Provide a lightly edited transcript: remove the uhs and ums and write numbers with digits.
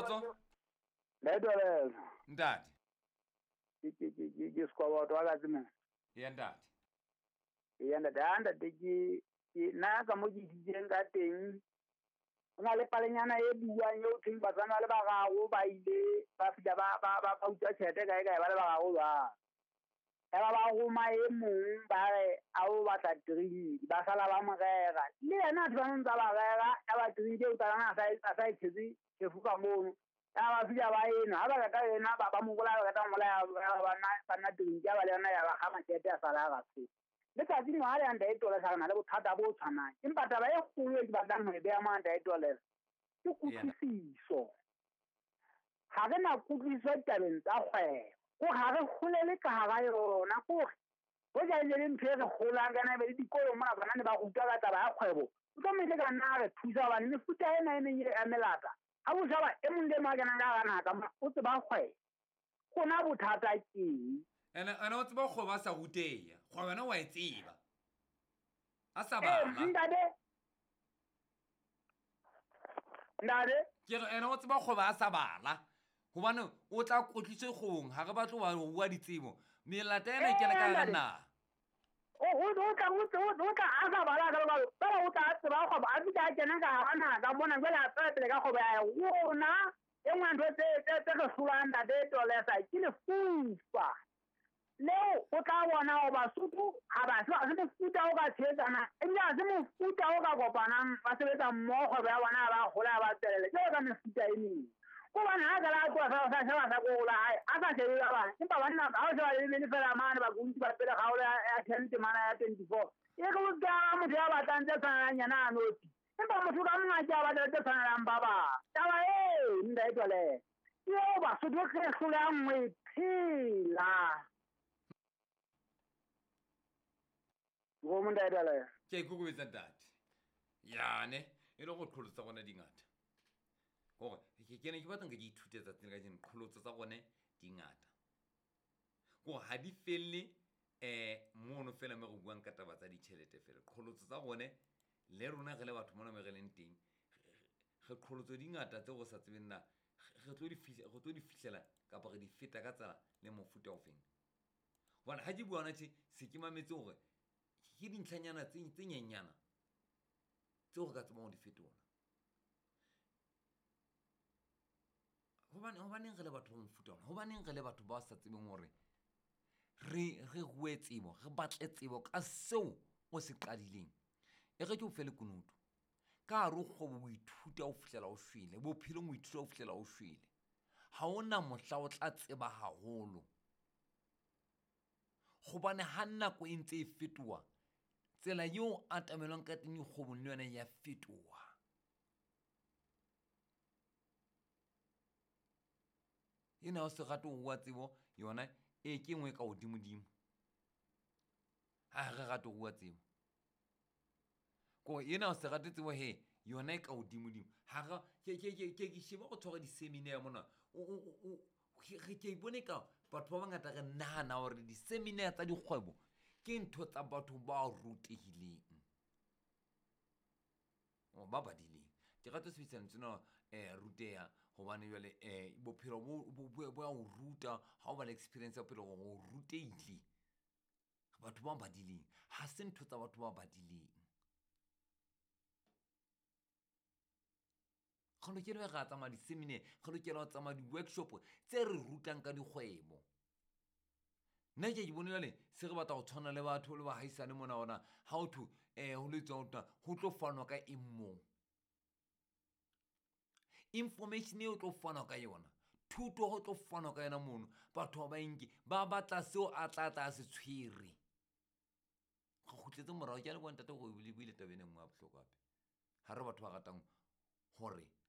Kgotso. Letolelo. Ntate. Ke skwaboto wa ka tsemo. Ya ntate. Ya ntate ke na ka mo ke dijeng ka teng. Ona le palenyana e buang yo thing ba tsana le ba gago ba ile ba fika ba utsa tshete kae ba le ba gago ba. Ba go maemong ba re a o batla drink ba sala ba mogega le yena a tshwana ntse ba gega ya ba drink e utlwana a sa itshetse ke fuka mono ya ba fika ba eno ha ba ka yena ba mo gola ba ka mola ya ba na drink ya ba le yona ya ba ga matshete a sala ga se le ka dingwe ha le anda e tola sana le bothata bo tshwanang empa taba e kgolo e ba tlang mo be ya manda e tolela ke kutlwisiso ga re na kutlwiso tabeng tsa kgwebo go ga re golele ka ga yona go ja le ntse re golang kana be dikolo mona bana ne ba go tla ka taba ya kgwebo o tlo mele ka nna re thusa bana le futa ena ene e amelaka ha bo shaba e mong le magana ka gana ka o tse ba kgwebo gona bothata ke ana o tseba go ba sa ruteya go wena wa e tseba a sa bala ndade ke re ena o tseba go ba a sa bala gobane o tla kotlise gong ga re batlo wa bua ditsebo melata ena ke le ka gana o tla a sa bala ka ba o tla tseba go ba a tla kena ka gana ka bona jela a tsepele ka go ba ya gona e ngwe ntho tse go sulanda de tolesa ke le fufa leo o tla bona go Basotho ga ba se futa o ka tshetsana e nya se mo futa o ka kopanang ba sebetsa mmogo ba bona ba gola ba tsele ke ka mefuta e meng go bana ga la go sa go la hai a sa se ba ba empa bana ba o se le fela mane ba gunti ba pele ga o ya 10 mana ya 24 e go ga mo ya ba tantse tsana nyana anoti empa motho ka mona ja ba tse tsana ba ba taba nda e tole yo Basotho ke hlola ngwe phila go mo nda edala ke ikukubetsa ntate yane e le go tlholotsa gona dingata gore ke ne ke batlang ke di ithute tsa tsela ka ding tlholotsa tsa gone dingata go ha di felle mono fela me go buang ka taba tsa ditšhelete fela tlholotsa tsa gone le rona ge le batho mona me ge leng teng ge tlholotso dingata tse go sa tsebeng na ge tlo di fihlela kapa ge di feta ka tsela le mofuta o feng bona ha di buana tse se ke mametse gore ke dintlhanyana tse nyenyana tse go ka tsebang go di fetola gobaneng ge le batho ba mofuta ona gobaneng ge le batho ba sa tsebeng gore re bue tsebo re batle tsebo ka seo o se qadileng e ge ke o fe le kunutu ka re go bo ithuta o fihlela o shwele bophelong o ithuta o fihlela o shwele ha ona mohla o tla tseba haholo gobane ha nako e ntse e fetoa tsela yo atamelwang ka teng go le yona ya fetoa ena o se gato o bua tsebo yona e ke ngwe ka godimo ha re gato o bua tsebo ko ena o se gato tsebo he yona e ka godimo ha ga ke shiba go tshwara di-seminar mona ke ibone ka batho ba bangata re nahana gore di-seminar tsa dikgwebo ke ntho tsa batho ba rutehileng ba badileng ke gato sebedisana tsena ruteya gobane jale bophelo bo ya go ruta ga o ba le experience ya bophelo go ruteile batho ba badileng ga se ntho tsa batho ba badileng go lokela ga tsamaya di-seminar go lokela go tsamaya di-workshop tse re rutang ka dikgwebo nna ke bone jale se re batla go tshwana le batho le bahaisane mona ona ga o thu go le tswa go tlo fanwa ka emmong information e o tlo fanwa ka yona thuto go tlo fanwa ka yona mono batho ba baenke ba batla seo a tla se tshwere go khutletse morago ke le bona tate go buile tabene nngwe a bohloko gape ga re batho ba ratang gore